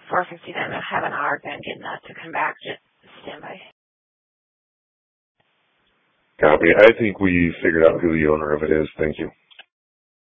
4:50, then I'll have an hour then getting that to come back to standby. Copy. I think we figured out who the owner of it is. Thank you.